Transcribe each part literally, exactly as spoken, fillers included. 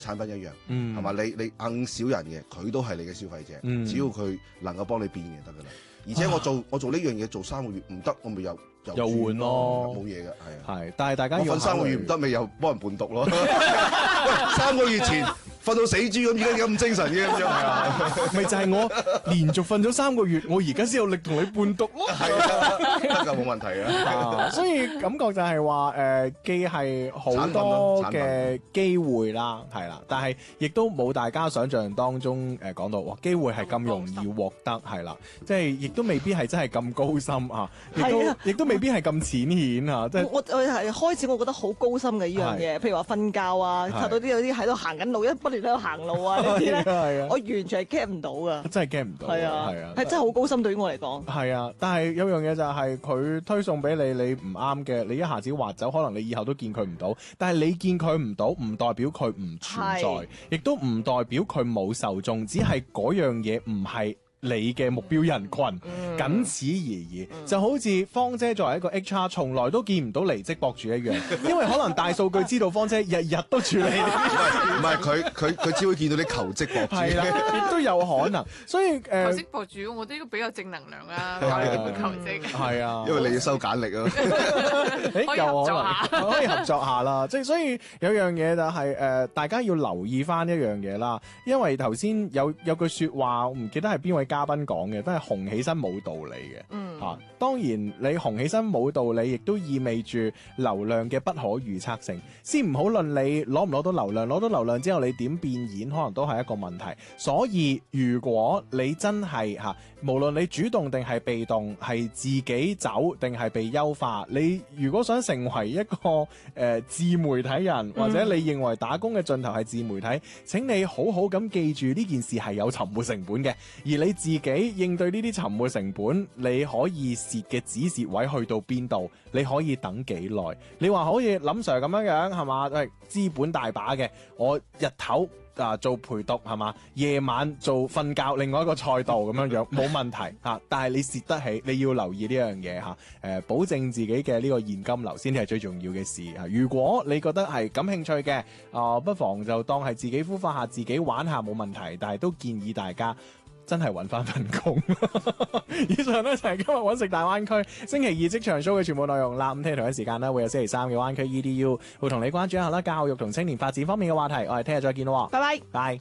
產品一樣，係、 嗯、 嘛？你你硬少人嘅，佢都係你嘅消費者， 嗯、 只要佢能夠幫你變嘅得㗎啦。而且我做、啊、我做呢樣嘢做三個月唔得，我咪又又又換咯， 冇嘢嘅，係啊。 係，但係大家要我瞓三個月唔得，咪又幫人伴讀咯。喂，三個月前瞓到死豬咁，而家咁精神嘅咁樣，係啊， 咪就係我連續瞓咗三個月，我而家先有力同你伴讀咯。 係啊，得㗎冇問題啊。 所以感覺就係話誒，既係好多嘅機會啦，係啦，但係亦都冇大家想象當中誒講到，哇，機會係咁容易獲得，係啦，即係亦都未必係真係咁高深啊，亦都亦都未必係咁淺顯啊，即係我我係開始我覺得好高深嘅呢樣嘢，譬如話瞓覺啊，睇到啲有啲喺度行緊路，一不斷喺度行路啊呢啲咧，我完全係 get 唔到噶， 真係 get 唔到， 係啊， 係啊， 係真係好高深對於我嚟講。 係啊，但係有樣嘢就係佢推送俾你，你唔啱嘅，你一下子劃走，可能你以後都見佢唔到。但係你見佢唔到，唔代表佢唔存在，亦都唔代表佢冇受眾，只係嗰樣嘢唔係你嘅目標人群，嗯、僅此而已。嗯、就好似芳姐作為一個 H R， 從來都見唔到離職博主一樣，因為可能大數據知道芳姐日日都處理呢啲。 唔係佢佢佢只會見到啲求職博主， 係啦，亦都有可能。所以誒， 求職博主我覺得應該比較正能量啊，教你點樣求職。係啊， 因為你要收簡歷啊。 誒， 可以合作下， 可以合作下啦。即係所以有樣嘢就係、是、誒、呃，大家要留意翻一樣嘢啦。因為頭先有有句説話，我唔記得係邊位嘉賓講嘅，都係紅起身冇道理嘅。嗯，嚇、啊，當然你紅起身冇道理，亦都意味住流量嘅不可預測性。先唔好論你攞唔攞到流量，攞到流量之後你點變現，可能都係一個問題。所以如果你真係嚇、啊，無論你主動定係被動，係自己走定係被優化，你如果想成為一個誒、呃、自媒體人，或者你認為打工嘅盡頭係自媒體，嗯、請你好好咁記住呢件事係有沉沒成本嘅，而你自己應對呢啲沉沒成本，你可以蝕嘅止蝕位去到邊度？你可以等幾耐？你話好似林 Sir 咁樣樣係嘛？喂，資本大把嘅，我日頭啊做陪讀係嘛，夜晚做瞓覺，另外一個賽道咁樣樣冇問題嚇、啊。但係你蝕得起，你要留意呢樣嘢嚇。誒、啊，保證自己嘅呢個現金流先係最重要嘅事嚇、啊。如果你覺得係感興趣嘅，啊，不妨就當係自己孵化下，自己玩下冇問題。但係都建議大家真係揾翻份工。以上呢就係今日揾食大灣區星期二職場 show 嘅全部內容啦。咁聽日同一時間呢會有星期三嘅灣區 E D U 會同你關注一下啦，教育同青年發展方面嘅話題。我哋聽日再見咯， 拜拜拜。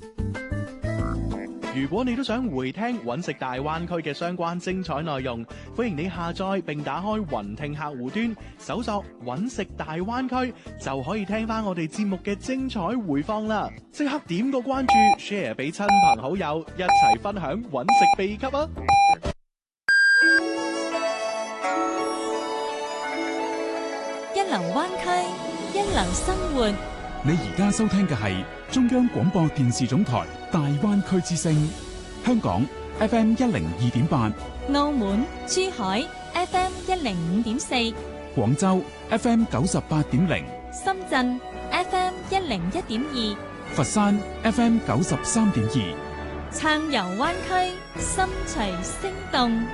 如果你都想回聽揾食大灣區嘅相關精彩內容，歡迎你下載並打開雲聽客戶端，搜索揾食大灣區，就可以聽翻我哋節目嘅精彩回放啦！即刻點個關注 ，share 俾親朋好友，一齊分享揾食秘笈啊！ 一流灣區，一流生活。 你而家收聽嘅係中央廣播電視總台大灣區之聲，香港 F M 一零二點八， 澳門、珠海 F M 一零五點四， 廣州 F M 九十八點零， 深圳 F M 一零一點二， 佛山 F M 九十三點二， 暢遊灣區，心隨聲動。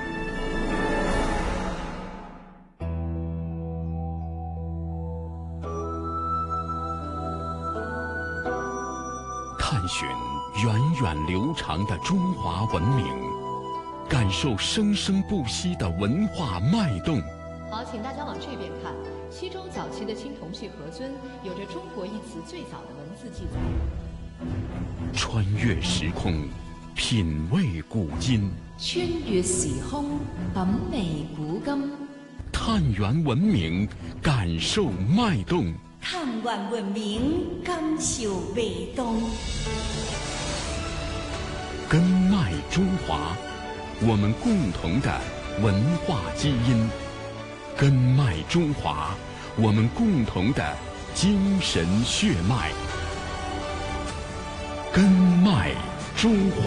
探尋源遠流長的中華文明，感受生生不息的文化脈動。 好，請大家往這邊看，西周早期的青銅器盒尊有着中國一詞最早的文字記載。 穿越時空，品味古今。 穿越時空，品味古今。 探源文明，感受脈動。 探源文明，感受脈動。 根脈中華，我們共同的文化基因。根脈中華，我們共同的精神血脈。根脈中華。